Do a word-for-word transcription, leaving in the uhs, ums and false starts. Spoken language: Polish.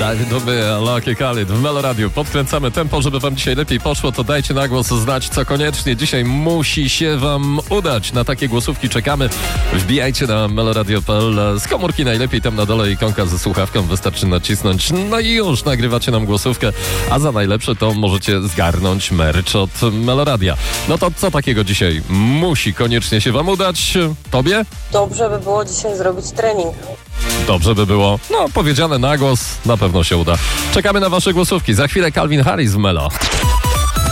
Dawidowy Lucky Khalid w Melo Radio. Podkręcamy tempo, żeby wam dzisiaj lepiej poszło, to dajcie na głos znać, co koniecznie dzisiaj musi się wam udać. Na takie głosówki czekamy. Wbijajcie na meloradio kropka p l z komórki najlepiej, tam na dole ikonka ze słuchawką, wystarczy nacisnąć. No i już nagrywacie nam głosówkę, a za najlepsze to możecie zgarnąć merch od Meloradia. No to co takiego dzisiaj musi koniecznie się wam udać? Tobie? Dobrze by było dzisiaj zrobić trening. Dobrze by było. No, powiedziane na głos, na pewno się uda. Czekamy na wasze głosówki. Za chwilę Calvin Harris w Melo.